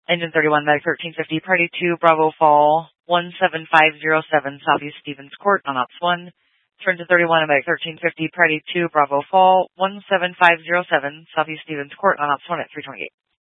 Engine 31, Medic 1350, Party 2, Bravo Fall, 17507, Southeast Stevens Court on Ops 1. Turn to 31, Medic 1350, Party 2, Bravo Fall, 17507, Southeast Stevens Court on Ops 1 at 328.